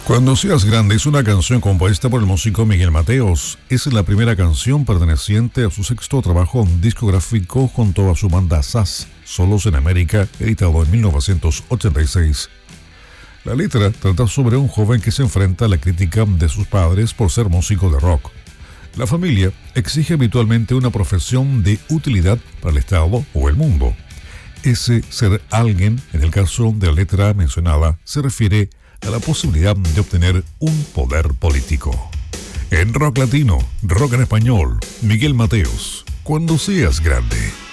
Cuando seas grande es una canción compuesta por el músico Miguel Mateos. Es la primera canción perteneciente a su sexto trabajo discográfico junto a su banda SAS, Solos en América, editado en 1986. La letra trata sobre un joven que se enfrenta a la crítica de sus padres por ser músico de rock. La familia exige habitualmente una profesión de utilidad para el Estado o el mundo. Ese ser alguien, en el caso de la letra mencionada, se refiere a la posibilidad de obtener un poder político. En rock latino, rock en español, Miguel Mateos, Cuando seas grande.